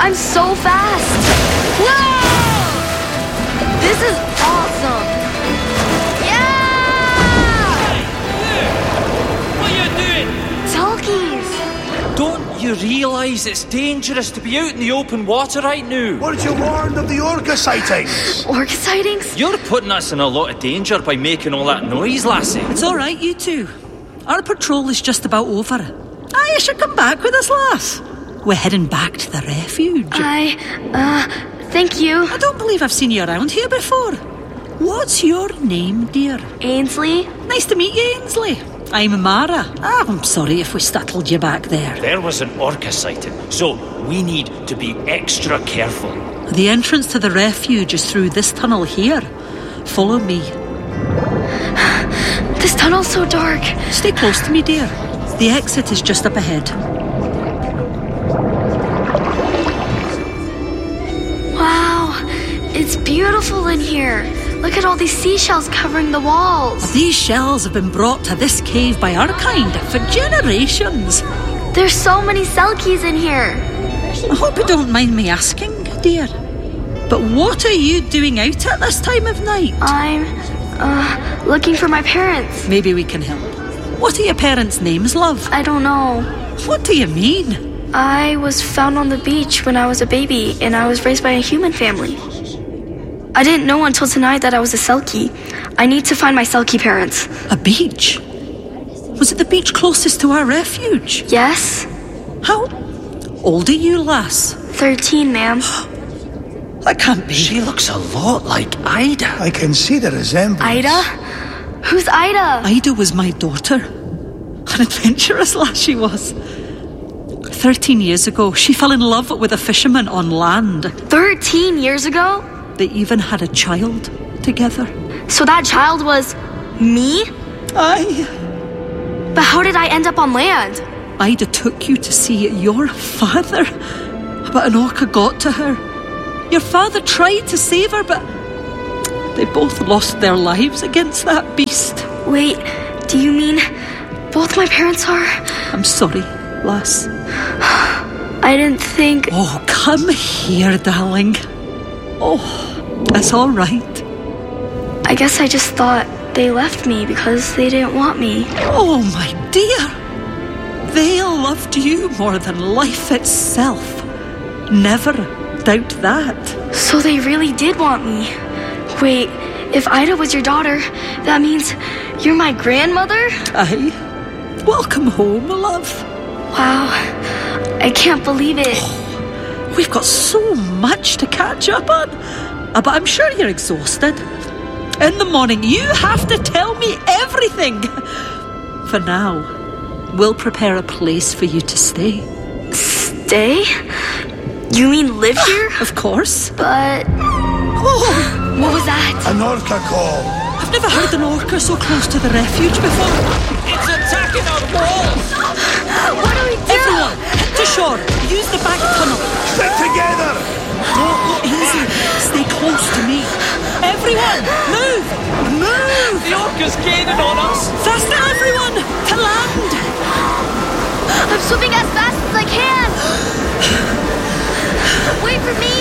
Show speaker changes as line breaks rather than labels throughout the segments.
I'm so fast! Whoa! This is awesome! Yeah!
Hey, what are you doing?
Selkies!
Don't you realise it's dangerous to be out in the open water right now?
Weren't you warned of the orca sightings?
Orca sightings?
You're putting us in a lot of danger by making all that noise, lassie.
It's all right, you two. Our patrol is just about over. You should come back with us, lass. We're heading back to the refuge.
Thank you.
I don't believe I've seen you around here before. What's your name, dear?
Ainsley?
Nice to meet you, Ainsley. I'm Mara. I'm sorry if we startled you back there.
There was an orca sighting, so we need to be extra careful.
The entrance to the refuge is through this tunnel here. Follow me.
This tunnel's so dark.
Stay close to me, dear. The exit is just up ahead.
Wow, it's beautiful in here. Look at all these seashells covering the walls.
These shells have been brought to this cave by our kind for generations.
There's so many Selkies in here.
I hope you don't mind me asking, dear. But what are you doing out at this time of night?
I'm, looking for my parents.
Maybe we can help. What are your parents' names, love?
I don't know.
What do you mean?
I was found on the beach when I was a baby, and I was raised by a human family. I didn't know until tonight that I was a Selkie. I need to find my Selkie parents.
A beach? Was it the beach closest to our refuge?
Yes?
How old are you, lass?
13, ma'am.
That can't be.
She looks a lot like Ida.
I can see the resemblance.
Ida? Who's Ida?
Ida was my daughter. An adventurous lass she was. 13 years ago, she fell in love with a fisherman on land.
13 years ago?
They even had a child together.
So that child was me?
Aye.
But how did I end up on land?
Ida took you to see your father, but an orca got to her. Your father tried to save her, but they both lost their lives against that beast.
Wait, do you mean both my parents are?
I'm sorry, lass.
I didn't think...
Oh, come here, darling. Oh, that's all right.
I guess I just thought they left me because they didn't want me.
Oh, my dear. They loved you more than life itself. Never doubt that.
So they really did want me. Wait, if Ida was your daughter, that means you're my grandmother?
Aye. Welcome home, love.
Wow, I can't believe it.
We've got so much to catch up on. But I'm sure you're exhausted. In the morning, you have to tell me everything. For now, we'll prepare a place for you to stay.
Stay? You mean live here?
Of course.
But...
Oh,
what was that?
An orca call.
I've never heard an orca so close to the refuge before.
It's attacking our walls!
What do we do?
Everyone, head to shore. Use the back tunnel.
Stick together!
Don't go easy. Stay close to me. Everyone, move! Move!
The orca's gaining on us!
Faster, everyone! To land!
I'm swimming as fast as I can! Wait for me!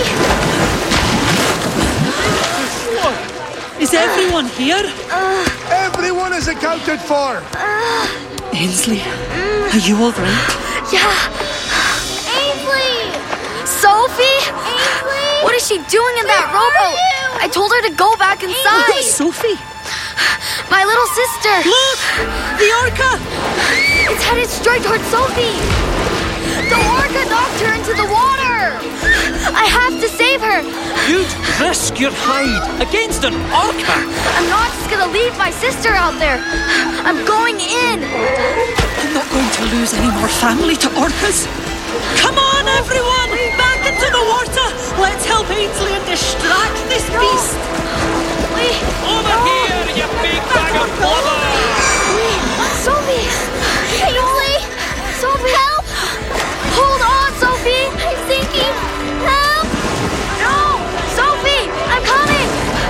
Is everyone here?
Everyone is accounted for!
Ainsley, are you all right?
Yeah! Ainsley! Sophie? Ainsley? What is she doing in that rowboat? I told her to go back inside!
Who's Sophie?
My little sister!
Look! The orca!
It's headed straight towards Sophie! The orca knocked her into the water! I have to save her!
You'd risk your hide against an orca!
I'm not just gonna leave my sister out there! I'm going in!
I'm not going to lose any more family to orcas. Come on, everyone! Back into the water! Let's help Ainsley and distract this beast!
Wait!
Over here, you big bag of blubber!
Wait! Sophie! Ainsley! Sophie! Help! Hold on, Sophie! I'm sinking! Help! No! Sophie! I'm coming!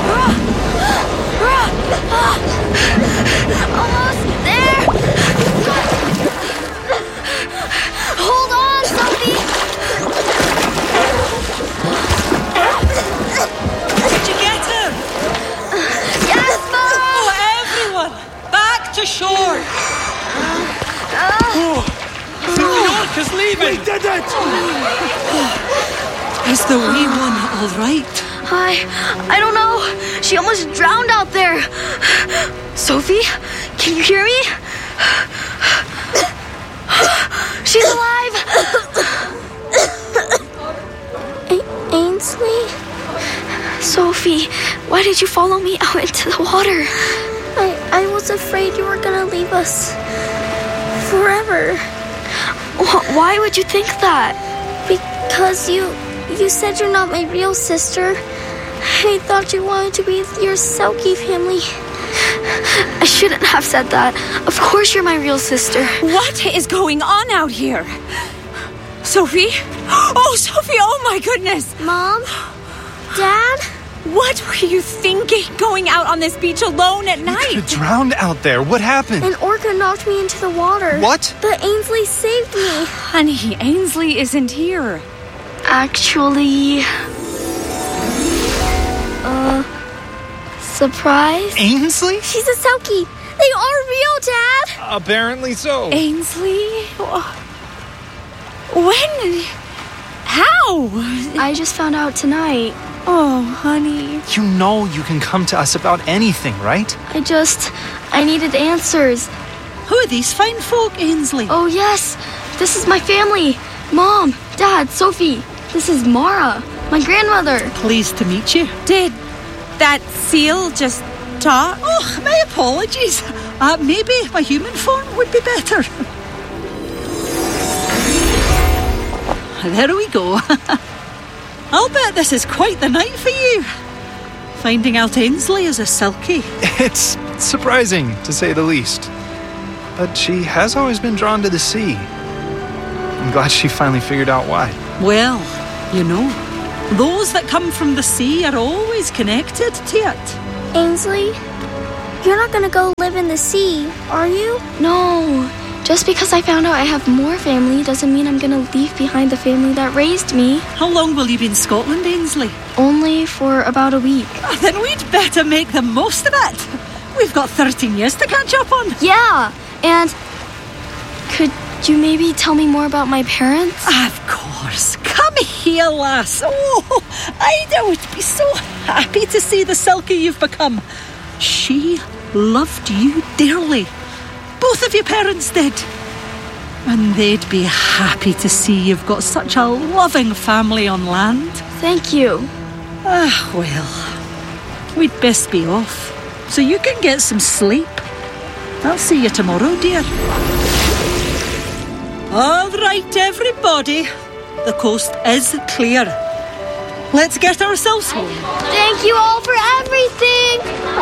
Almost there! Hold on, Sophie!
Orca's leaving!
We did it!
Is the wee one all right?
I don't know. She almost drowned out there. Sophie, can you hear me? She's alive.
Ainsley?
Sophie, why did you follow me out into the water?
I was afraid you were gonna leave us forever.
Why would you think that?
Because you said you're not my real sister. I thought you wanted to be with your Selkie family.
I shouldn't have said that. Of course you're my real sister.
What is going on out here? Sophie? Oh, Sophie, oh my goodness.
Mom? Dad?
What were you thinking going out on this beach alone at night?
You drowned out there. What happened?
An orca knocked me into the water.
What?
But Ainsley saved me.
Honey, Ainsley isn't here.
Actually... surprise?
Ainsley?
She's a Selkie. They are real, Dad.
Apparently so.
Ainsley? When? How?
I just found out tonight.
Oh, honey.
You know you can come to us about anything, right?
I needed answers.
Who are these fine folk, Ainsley?
Oh, yes. This is my family. Mom, Dad, Sophie. This is Mara, my grandmother.
Pleased to meet you.
Did that seal just talk?
Oh, my apologies. Maybe my human form would be better. There we go. I'll bet this is quite the night for you. Finding out Ainsley is a Selkie.
It's surprising, to say the least. But she has always been drawn to the sea. I'm glad she finally figured out why.
Well, you know, those that come from the sea are always connected to it.
Ainsley, you're not gonna go live in the sea, are you?
No. Just because I found out I have more family doesn't mean I'm gonna leave behind the family that raised me.
How long will you be in Scotland, Ainsley?
Only for about a week.
Then we'd better make the most of it. We've got 13 years to catch up on.
Yeah, and could you maybe tell me more about my parents?
Of course. Come here, lass. Oh, Ida would be so happy to see the Selkie you've become. She loved you dearly. Both of your parents did. And they'd be happy to see you've got such a loving family on land.
Thank you.
Well, we'd best be off, so you can get some sleep. I'll see you tomorrow, dear. All right, everybody. The coast is clear. Let's get ourselves home.
Thank you all for everything.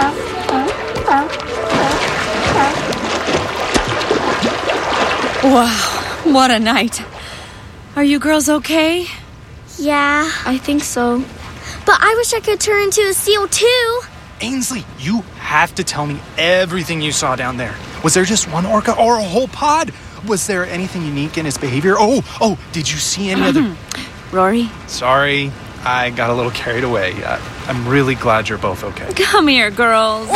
Wow, what a night. Are you girls okay?
Yeah,
I think so.
but I wish I could turn into a seal too.
Ainsley, you have to tell me everything you saw down there. Was there just one orca or a whole pod? Was there anything unique in its behavior? Oh, did you see any other...
Rory?
Sorry, I got a little carried away. I'm really glad you're both okay.
Come here, girls.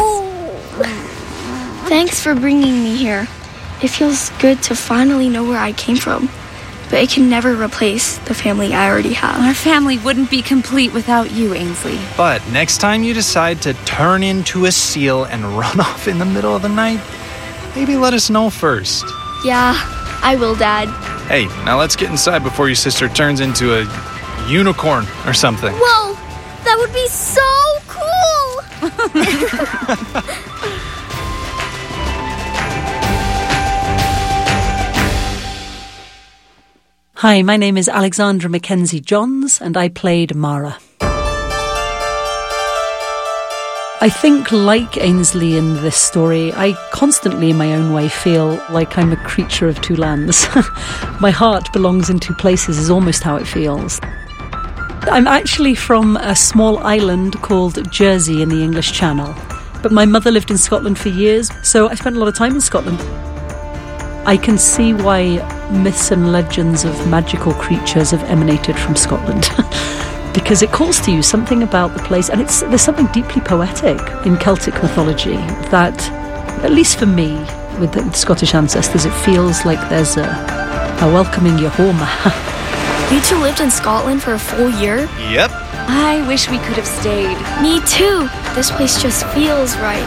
Thanks for bringing me here. It feels good to finally know where I came from. But it can never replace the family I already have.
Our family wouldn't be complete without you, Ainsley.
But next time you decide to turn into a seal and run off in the middle of the night, maybe let us know first.
Yeah, I will, Dad.
Hey, now let's get inside before your sister turns into a unicorn or something.
Whoa, that would be so cool!
Hi, my name is Alexandra Mackenzie Johns, and I played Mara. I think, like Ainsley in this story, I constantly in my own way feel like I'm a creature of two lands. My heart belongs in two places is almost how it feels. I'm actually from a small island called Jersey in the English Channel, but my mother lived in Scotland for years, so I spent a lot of time in Scotland. I can see why myths and legends of magical creatures have emanated from Scotland. Because it calls to you something about the place, and there's something deeply poetic in Celtic mythology that, at least for me, with the Scottish ancestors, it feels like there's a welcoming you home.
You two lived in Scotland for a full year?
Yep.
I wish we could have stayed.
Me too. This place just feels right.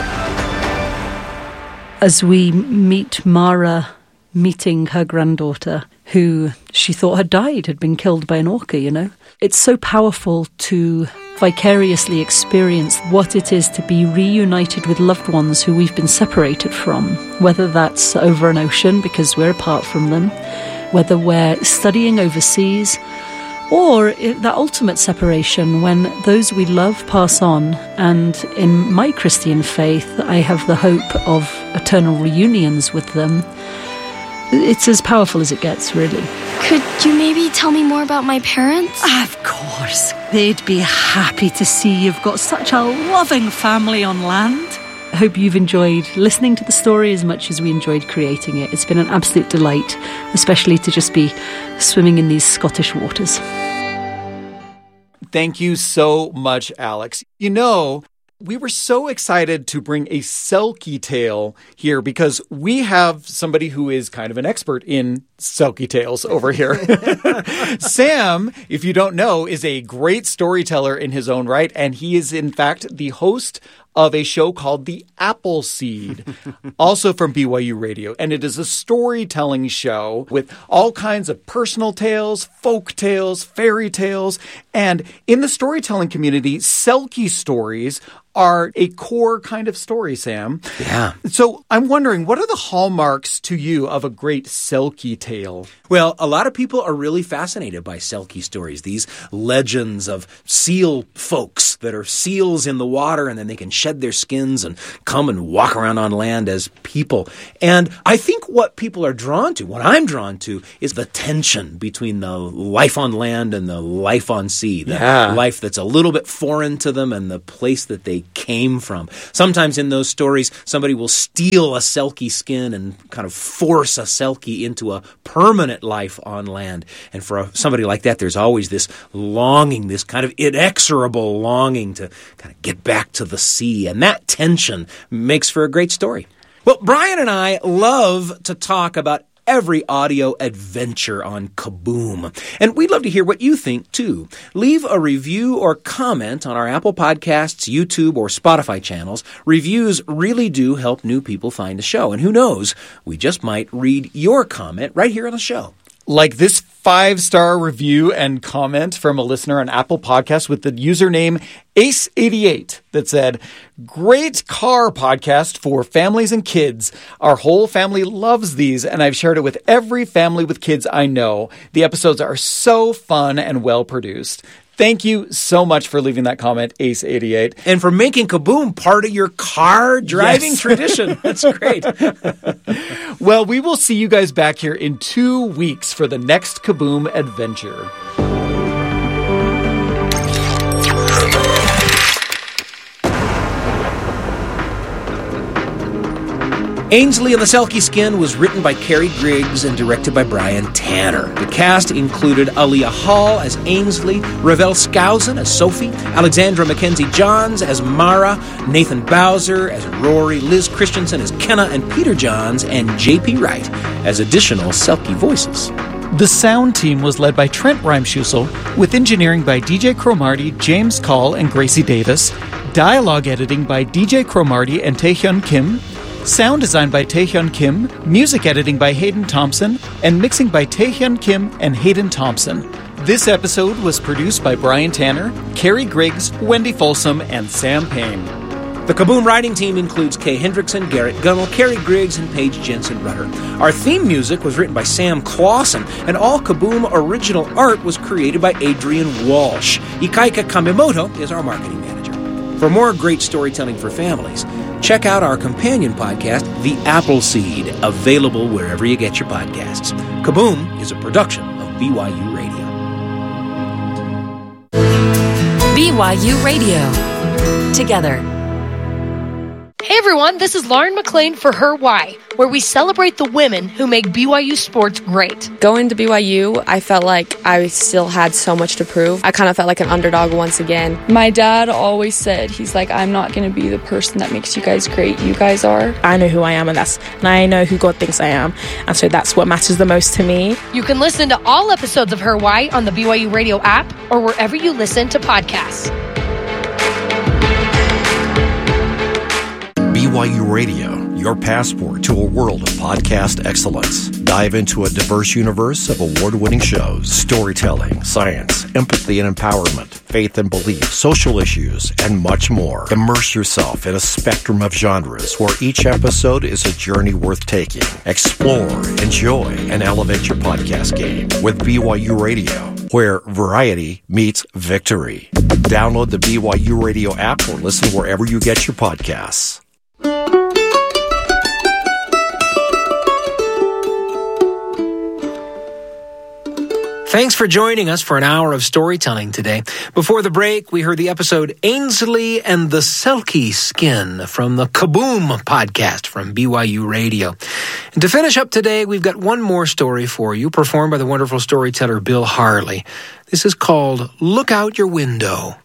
As we meet Mara meeting her granddaughter, who she thought had died, had been killed by an orca, you know. It's so powerful to vicariously experience what it is to be reunited with loved ones who we've been separated from, whether that's over an ocean because we're apart from them, whether we're studying overseas, or that ultimate separation when those we love pass on. And in my Christian faith, I have the hope of eternal reunions with them. It's as powerful as it gets, really.
Could you maybe tell me more about my parents?
Of course. They'd be happy to see you've got such a loving family on land. I hope you've enjoyed listening to the story as much as we enjoyed creating it. It's been an absolute delight, especially to just be swimming in these Scottish waters.
Thank you so much, Alex. You know, we were so excited to bring a Selkie tale here because we have somebody who is kind of an expert in Selkie tales over here. Sam, if you don't know, is a great storyteller in his own right, and he is, in fact, the host of a show called The Appleseed, also from BYU Radio. And it is a storytelling show with all kinds of personal tales, folk tales, fairy tales. And in the storytelling community, Selkie stories are a core kind of story, Sam.
Yeah.
So I'm wondering, what are the hallmarks to you of a great Selkie tale?
Well, a lot of people are really fascinated by Selkie stories, these legends of seal folks that are seals in the water and then they can shed their skins and come and walk around on land as people. And I think what people are drawn to, what I'm drawn to, is the tension between the life on land and the life on sea, the life that's a little bit foreign to them and the place that they came from. Sometimes in those stories, somebody will steal a Selkie skin and kind of force a Selkie into a permanent life on land. And for somebody like that, there's always this longing, this kind of inexorable longing to kind of get back to the sea. And that tension makes for a great story. Well, Brian and I love to talk about every audio adventure on Kaboom. And we'd love to hear what you think, too. Leave a review or comment on our Apple Podcasts, YouTube, or Spotify channels. Reviews really do help new people find the show. And who knows, we just might read your comment right here on the show.
Like this 5-star review and comment from a listener on Apple Podcasts with the username Ace88 that said, "Great car podcast for families and kids. Our whole family loves these, and I've shared it with every family with kids I know. The episodes are so fun and well produced." Thank you so much for leaving that comment, Ace88.
And for making Kaboom part of your car driving tradition. That's great.
Well, we will see you guys back here in 2 weeks for the next Kaboom adventure.
Ainsley and the Selkie Skin was written by Carrie Griggs and directed by Brian Tanner. The cast included Aaliyah Hall as Ainsley, Ravel Skousen as Sophie, Alexandra Mackenzie Johns as Mara, Nathan Bowser as Rory, Liz Christensen as Kenna, and Peter Johns and J.P. Wright as additional Selkie voices.
The sound team was led by Trent Reimschussel, with engineering by DJ Cromarty, James Call, and Gracie Davis, dialogue editing by DJ Cromarty and Taehyun Kim, sound design by Taehyun Kim, music editing by Hayden Thompson, and mixing by Taehyun Kim and Hayden Thompson. This episode was produced by Brian Tanner, Carrie Griggs, Wendy Folsom, and Sam Payne.
The Kaboom writing team includes Kay Hendrickson, Garrett Gunnell, Carrie Griggs, and Paige Jensen-Rutter. Our theme music was written by Sam Clausen, and all Kaboom original art was created by Adrian Walsh. Ikaika Kamemoto is our marketing manager. For more great storytelling for families, check out our companion podcast, The Appleseed, available wherever you get your podcasts. Kaboom is a production of BYU Radio.
BYU Radio. Together.
Hey
everyone, this is Lauren McLean for Her Why, where we celebrate the women who make BYU sports great.
Going to BYU, I felt like I still had so much to prove. I kind of felt like an underdog once again.
My dad always said, he's like, I'm not going to be the person that makes you guys great. You guys are.
I know who I am, and I know who God thinks I am. And so that's what matters the most to me.
You can listen to all episodes of Her Why on the BYU Radio app or wherever you listen to podcasts.
BYU Radio, your passport to a world of podcast excellence. Dive into a diverse universe of award-winning shows, storytelling, science, empathy and empowerment, faith and belief, social issues, and much more. Immerse yourself in a spectrum of genres where each episode is a journey worth taking. Explore, enjoy, and elevate your podcast game with BYU Radio, where variety meets victory. Download the BYU Radio app or listen wherever you get your podcasts.
Thanks for joining us for an hour of storytelling today. Before the break, we heard the episode Ainsley and the Selkie Skin from the Kaboom podcast from BYU Radio. And to finish up today, we've got one more story for you, performed by the wonderful storyteller Bill Harley. This is called Look Out Your Window.